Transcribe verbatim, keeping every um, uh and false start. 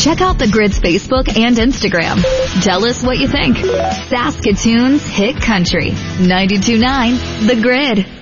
Check out The Grid's Facebook and Instagram. Tell us what you think. Saskatoon's Hit Country. ninety-two point nine The Grid.